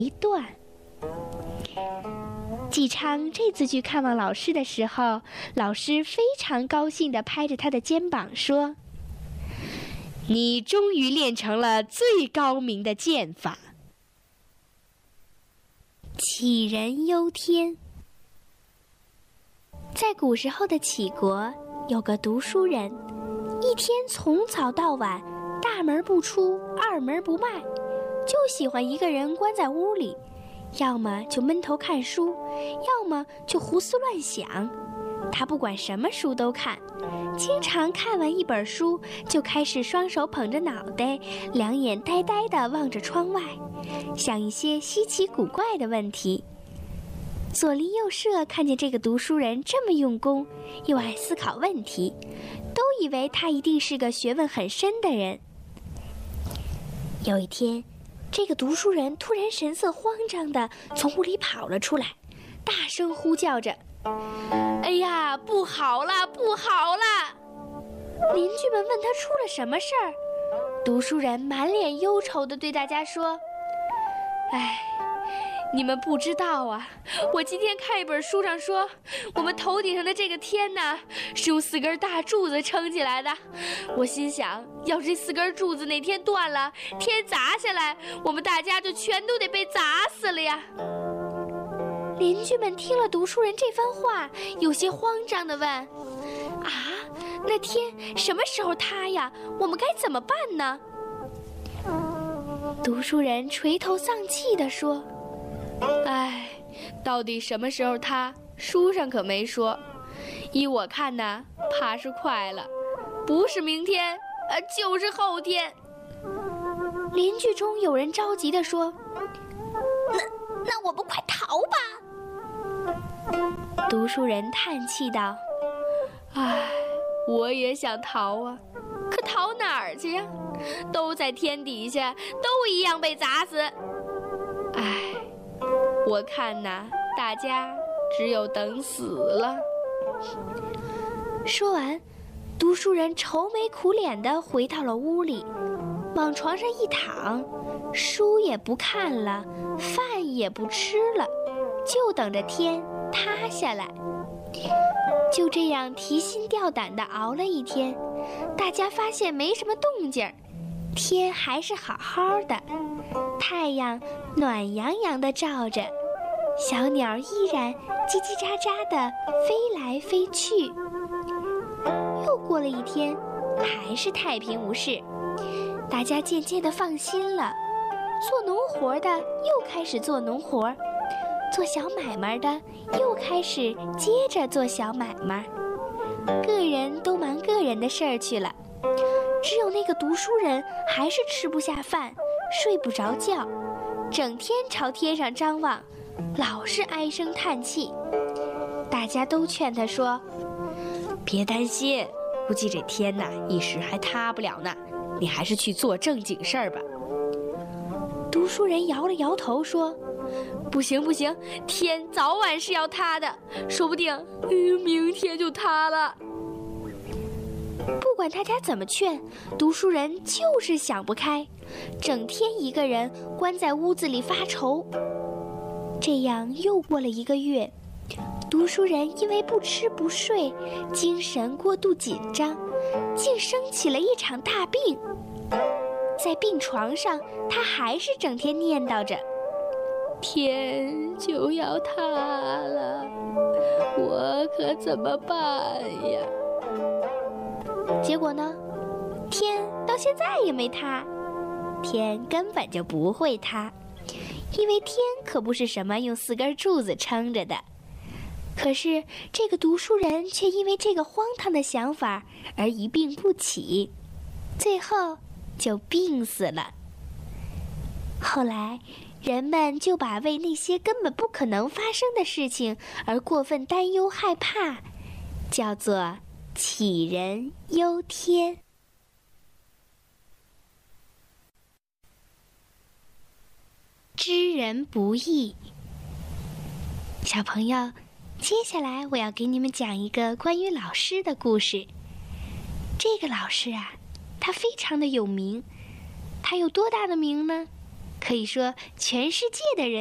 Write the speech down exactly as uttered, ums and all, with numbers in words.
一段。纪昌这次去看望老师的时候，老师非常高兴地拍着他的肩膀说：“你终于练成了最高明的剑法。”杞人忧天。在古时候的杞国，有个读书人，一天从早到晚，大门不出，二门不迈，就喜欢一个人关在屋里，要么就闷头看书，要么就胡思乱想。他不管什么书都看，经常看完一本书，就开始双手捧着脑袋，两眼呆呆地望着窗外，想一些稀奇古怪的问题。左邻右舍看见这个读书人这么用功，又爱思考问题，都以为他一定是个学问很深的人。有一天，这个读书人突然神色慌张地从屋里跑了出来，大声呼叫着：“哎呀，不好了，不好了！”邻居们问他出了什么事儿，读书人满脸忧愁地对大家说：“哎，你们不知道啊，我今天看一本书上说，我们头顶上的这个天呢，是用四根大柱子撑起来的。我心想，要是这四根柱子哪天断了，天砸下来，我们大家就全都得被砸死了呀。”邻居们听了读书人这番话，有些慌张地问：“啊，那天什么时候塌呀？我们该怎么办呢？”读书人垂头丧气地说：“哎，到底什么时候塌，书上可没说。依我看呢，怕是快了，不是明天，呃，就是后天。”邻居中有人着急地说：“那那我们快逃吧！”读书人叹气道：“唉，我也想逃啊，可逃哪儿去呀？都在天底下，都一样被砸死。唉，我看呐，大家只有等死了。”说完，读书人愁眉苦脸地回到了屋里，往床上一躺，书也不看了，饭也不吃了，就等着天塌下来。就这样提心吊胆地熬了一天，大家发现没什么动静，天还是好好的，太阳暖洋洋地照着，小鸟依然叽叽喳喳地飞来飞去。又过了一天，还是太平无事，大家渐渐地放心了。做农活的又开始做农活，做小买卖的又开始接着做小买卖，个人都忙个人的事儿去了。只有那个读书人还是吃不下饭，睡不着觉，整天朝天上张望，老是唉声叹气。大家都劝他说：“别担心，估计这天呐一时还塌不了呢，你还是去做正经事儿吧。”读书人摇了摇头说：“不行不行，天早晚是要塌的，说不定、呃、明天就塌了。”不管大家怎么劝，读书人就是想不开，整天一个人关在屋子里发愁。这样又过了一个月，读书人因为不吃不睡，精神过度紧张，竟生起了一场大病。在病床上，他还是整天念叨着：“天就要塌了，我可怎么办呀？”结果呢，天到现在也没塌。天根本就不会塌，因为天可不是什么用四根柱子撑着的。可是这个读书人却因为这个荒唐的想法而一病不起，最后就病死了。后来人们就把为那些根本不可能发生的事情而过分担忧害怕，叫做杞人忧天。知人不易。小朋友，接下来我要给你们讲一个关于老师的故事。这个老师啊，他非常的有名。他有多大的名呢？ 可以说，全世界的人